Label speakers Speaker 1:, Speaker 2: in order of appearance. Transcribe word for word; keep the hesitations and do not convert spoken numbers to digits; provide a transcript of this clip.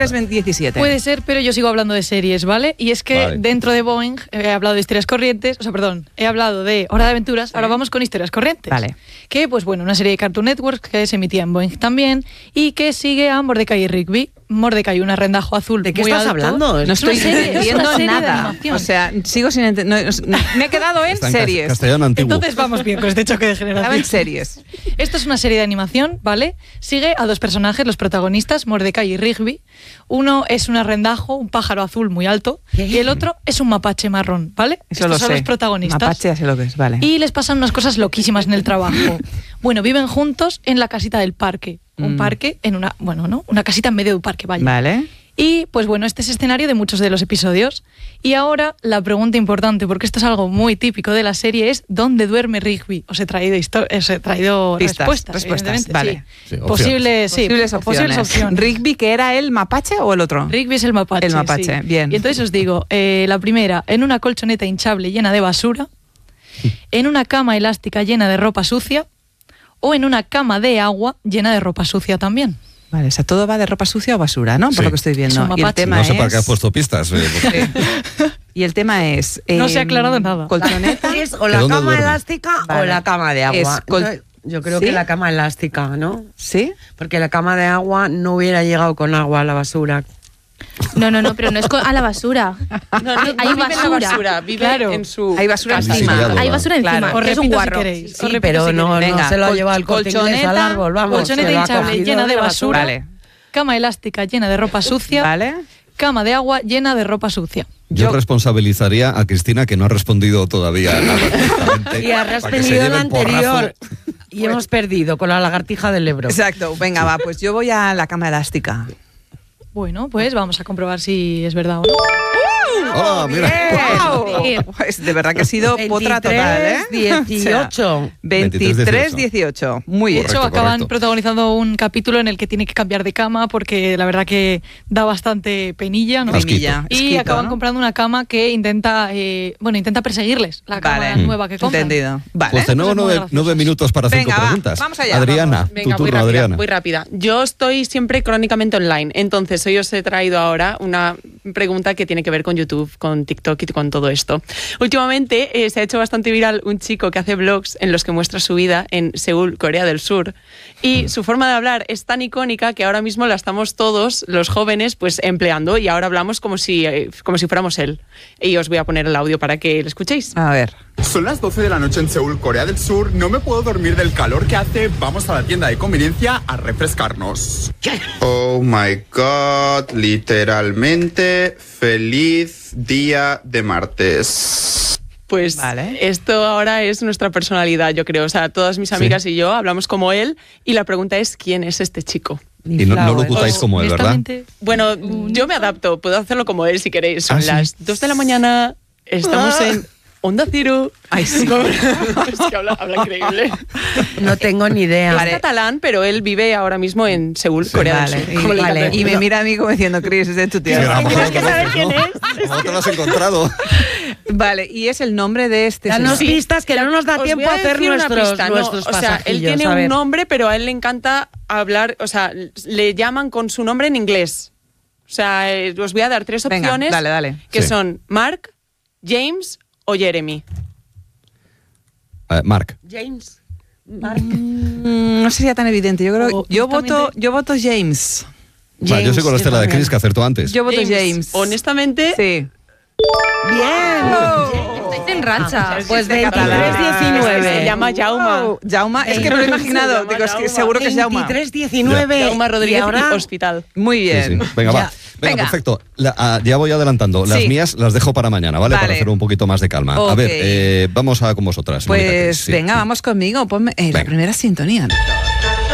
Speaker 1: Es diecisiete.
Speaker 2: Puede ser, pero yo sigo hablando de series, ¿vale? Y es que
Speaker 3: vale.
Speaker 2: dentro de Boeing he hablado de historias corrientes, o sea, perdón, he hablado de Hora de Aventuras, ¿sí? Ahora vamos con historias corrientes.
Speaker 1: Vale.
Speaker 2: Que, pues bueno, una serie de Cartoon Network que se emitía en Boeing también y que sigue a Mordecai y Rigby. Mordecai, un arrendajo azul.
Speaker 4: ¿De qué
Speaker 2: muy
Speaker 4: estás
Speaker 2: alto.
Speaker 4: hablando?
Speaker 1: No estoy
Speaker 2: serie,
Speaker 1: entendiendo
Speaker 2: es una serie de
Speaker 1: nada.
Speaker 2: animación.
Speaker 1: O sea, sigo sin entender. No, me he quedado en
Speaker 3: Está en
Speaker 1: series.
Speaker 3: castellano antiguo.
Speaker 2: Entonces vamos bien con este choque de
Speaker 1: Estaba
Speaker 2: generación.
Speaker 1: en series.
Speaker 2: Esto es una serie de animación, ¿vale? Sigue a dos personajes, los protagonistas, Mordecai y Rigby. Uno es un arrendajo, un pájaro azul muy alto,
Speaker 4: ¿Qué?
Speaker 2: y el otro es un mapache marrón, ¿vale?
Speaker 1: Eso
Speaker 2: Estos
Speaker 1: lo
Speaker 2: son
Speaker 1: sé.
Speaker 2: los protagonistas.
Speaker 1: Mapache, ya sé lo que es, vale.
Speaker 2: Y les pasan unas cosas loquísimas en el trabajo. Bueno, viven juntos en la casita del parque. Un
Speaker 1: Mm.
Speaker 2: parque en una, bueno, ¿no? Una casita en medio de un parque, vaya.
Speaker 1: Vale.
Speaker 2: Y pues bueno, este es escenario de muchos de los episodios. Y ahora la pregunta importante, porque esto es algo muy típico de la serie, es ¿dónde duerme Rigby? Os he traído, histo- os he traído
Speaker 1: Pistas,
Speaker 2: respuestas,
Speaker 1: respuestas,
Speaker 2: evidentemente,
Speaker 1: vale.
Speaker 2: sí.
Speaker 3: Sí, opciones.
Speaker 2: Posibles, sí,
Speaker 1: Posibles opciones.
Speaker 2: posibles opciones.
Speaker 1: ¿Rigby, que era el mapache o el otro?
Speaker 2: Rigby es el mapache.
Speaker 1: El mapache,
Speaker 2: sí.
Speaker 1: bien.
Speaker 2: Y entonces os digo, eh, la primera, en una colchoneta hinchable llena de basura, en una cama elástica llena de ropa sucia, o en una cama de agua llena de ropa sucia también.
Speaker 1: Vale, o sea, todo va de ropa sucia o basura, ¿no? Por
Speaker 3: Sí.
Speaker 1: lo que estoy viendo.
Speaker 2: Es un
Speaker 1: Y el
Speaker 2: mapache.
Speaker 1: tema
Speaker 3: No sé
Speaker 1: es...
Speaker 3: para qué has puesto pistas. eh, porque-
Speaker 1: Y el tema es...
Speaker 2: No se ha
Speaker 1: em,
Speaker 2: aclarado nada.
Speaker 1: Colchoneta.
Speaker 4: ¿Es o
Speaker 3: ¿De
Speaker 4: la
Speaker 3: dónde
Speaker 4: cama
Speaker 3: duerme?
Speaker 4: elástica
Speaker 1: Vale.
Speaker 4: o la cama de agua?
Speaker 1: Es col-
Speaker 4: Entonces, yo creo
Speaker 1: ¿Sí?
Speaker 4: que la cama elástica, ¿no?
Speaker 1: ¿Sí?
Speaker 4: Porque la cama de agua no hubiera llegado con agua a la basura.
Speaker 5: No, no, no, pero no es co- a la basura.
Speaker 6: No, no,
Speaker 5: Hay
Speaker 6: no vive en la
Speaker 5: basura.
Speaker 6: basura, vive
Speaker 2: Claro.
Speaker 6: en su
Speaker 1: Hay basura
Speaker 6: casa.
Speaker 1: encima.
Speaker 3: Ensillado,
Speaker 5: Hay
Speaker 3: va.
Speaker 5: basura encima,
Speaker 1: Claro.
Speaker 2: Os
Speaker 5: que es un
Speaker 2: repito si
Speaker 5: guarro.
Speaker 2: queréis.
Speaker 4: Sí,
Speaker 2: Os repito
Speaker 4: pero
Speaker 2: si
Speaker 4: no,
Speaker 2: queréis.
Speaker 4: no
Speaker 1: Venga,
Speaker 4: se lo ha
Speaker 1: col-
Speaker 4: llevado el Corte Inglés
Speaker 1: colchoneta,
Speaker 4: al árbol, vamos.
Speaker 2: colchoneta
Speaker 4: se lo ha
Speaker 2: hinchable
Speaker 4: cogido
Speaker 2: llena de
Speaker 4: la
Speaker 2: basura.
Speaker 1: Vale.
Speaker 2: Cama elástica llena de ropa sucia,
Speaker 1: Vale.
Speaker 2: cama de agua llena de ropa sucia.
Speaker 3: Yo,
Speaker 1: Yo-
Speaker 3: responsabilizaría a Cristina, que no ha respondido todavía nada. directamente,
Speaker 4: Y has
Speaker 3: para que se
Speaker 4: respondido
Speaker 3: lleve
Speaker 4: la
Speaker 3: el porrazo.
Speaker 4: anterior. Y hemos perdido con la lagartija del Ebro.
Speaker 1: Exacto. Venga, va, pues yo voy a la cama elástica.
Speaker 2: Bueno, pues vamos a comprobar si es verdad o no.
Speaker 3: Hola, mira.
Speaker 1: ¡Wow! Pues de verdad que ha sido potra total, ¿eh?
Speaker 4: veintitrés, dieciocho.
Speaker 1: O sea, veintitrés, dieciocho. Muy
Speaker 2: De
Speaker 1: bien.
Speaker 2: hecho,
Speaker 3: Correcto,
Speaker 2: acaban
Speaker 3: correcto.
Speaker 2: protagonizando un capítulo en el que tiene que cambiar de cama porque la verdad que da bastante penilla, ¿no?
Speaker 3: Asquito.
Speaker 1: Penilla,
Speaker 2: Y
Speaker 1: esquito,
Speaker 2: acaban
Speaker 1: ¿no?
Speaker 2: comprando una cama que intenta, eh, bueno, intenta perseguirles, la cama
Speaker 1: Vale.
Speaker 2: nueva que compran.
Speaker 1: Entendido. Vale.
Speaker 3: Pues tenemos
Speaker 2: Cosas muy
Speaker 3: nueve,
Speaker 2: graciosas.
Speaker 3: nueve minutos para
Speaker 1: Venga,
Speaker 3: cinco
Speaker 1: va,
Speaker 3: preguntas.
Speaker 1: vamos allá,
Speaker 3: Adriana,
Speaker 1: vamos.
Speaker 6: Venga,
Speaker 3: tu
Speaker 6: muy
Speaker 3: turno,
Speaker 6: rápida,
Speaker 3: Adriana.
Speaker 6: muy rápida. Yo estoy siempre crónicamente online, entonces hoy os he traído ahora una pregunta que tiene que ver con YouTube, con TikTok y con todo esto. Últimamente eh, se ha hecho bastante viral un chico que hace vlogs en los que muestra su vida en Seúl, Corea del Sur, y su forma de hablar es tan icónica que ahora mismo la estamos todos, los jóvenes, pues empleando, y ahora hablamos como si, eh, como si fuéramos él. Y os voy a poner el audio para que lo escuchéis.
Speaker 1: A ver.
Speaker 7: Son las doce de la noche en Seúl, Corea del Sur. No me puedo dormir del calor que hace. Vamos a la tienda de conveniencia a refrescarnos. Oh my god, literalmente feliz día de martes.
Speaker 6: Pues
Speaker 1: Vale.
Speaker 6: esto ahora es nuestra personalidad, yo creo. O sea, todas mis amigas y yo hablamos como él y la pregunta es ¿quién es este chico?
Speaker 3: Y no, no lo ocultáis como él, ¿verdad?
Speaker 2: Honestamente,
Speaker 6: Bueno, yo me adapto, puedo hacerlo como él si queréis. Son
Speaker 3: ¿Ah, sí?
Speaker 6: las dos de la mañana, estamos en Onda Cero.
Speaker 1: Ay, sí.
Speaker 6: Es que habla, habla increíble.
Speaker 4: No tengo ni idea.
Speaker 6: Es catalán, pero él vive ahora mismo en Seúl, Corea
Speaker 1: Vale.
Speaker 6: del Sur.
Speaker 1: Y,
Speaker 6: como le
Speaker 1: vale.
Speaker 6: encanta
Speaker 1: Y me
Speaker 6: decirlo.
Speaker 1: mira a mí como diciendo, Chris, es de tu
Speaker 3: Sí,
Speaker 1: tierra.
Speaker 3: a lo mejor
Speaker 6: que
Speaker 3: lo
Speaker 6: saber
Speaker 3: conoces,
Speaker 6: quién
Speaker 3: ¿no? ¿Cómo te lo has encontrado?
Speaker 1: Vale, y es el nombre de este
Speaker 4: Danos
Speaker 1: señor.
Speaker 4: pistas que no nos da
Speaker 6: Os
Speaker 4: tiempo
Speaker 6: voy
Speaker 4: a hacer
Speaker 6: decir una
Speaker 4: nuestros,
Speaker 6: pista, no,
Speaker 4: nuestros
Speaker 6: o sea, él
Speaker 4: pasajillos,
Speaker 6: tiene
Speaker 4: a
Speaker 6: un
Speaker 4: ver.
Speaker 6: nombre, pero a él le encanta hablar, o sea, le llaman con su nombre en inglés. O sea, eh, os voy a dar tres
Speaker 1: Venga,
Speaker 6: opciones
Speaker 1: dale, dale.
Speaker 6: que
Speaker 3: Sí.
Speaker 6: son Mark, James o Jeremy.
Speaker 3: Eh, Mark.
Speaker 4: James. Mark.
Speaker 1: Mm, no sería tan evidente. Yo creo,
Speaker 2: O
Speaker 1: yo voto,
Speaker 2: justamente-
Speaker 1: yo voto James.
Speaker 3: Vale, yo soy con la estela de
Speaker 4: también.
Speaker 3: Chris, que acertó antes.
Speaker 1: Yo voto James.
Speaker 6: Honestamente,
Speaker 1: Sí.
Speaker 4: Bien.
Speaker 5: Estáis en racha.
Speaker 4: Pues
Speaker 1: de catalán.
Speaker 4: veintitrés diecinueve.
Speaker 6: Se llama Jaume.
Speaker 1: Oh, Jauma, es que me lo he imaginado.
Speaker 6: Se llama
Speaker 1: Digo, es que
Speaker 6: Jaume.
Speaker 1: seguro que es Jauma.
Speaker 4: veintitrés diecinueve.
Speaker 6: Jaume Rodríguez
Speaker 4: Y ahora
Speaker 6: y Hospital.
Speaker 1: Muy
Speaker 3: Sí,
Speaker 1: bien.
Speaker 3: sí. Venga,
Speaker 4: Ya.
Speaker 3: va. Venga,
Speaker 1: Venga.
Speaker 3: perfecto. La- ah, ya voy adelantando. Las
Speaker 1: Sí.
Speaker 3: mías las dejo para mañana, ¿vale?
Speaker 1: Vale.
Speaker 3: Para hacer un poquito más de calma. A
Speaker 1: Ok.
Speaker 3: ver, eh, vamos a con vosotras. Mónica,
Speaker 1: Pues
Speaker 3: Cris, sí.
Speaker 1: venga, vamos conmigo. Ponme eh, la
Speaker 3: Venga.
Speaker 1: primera sintonía.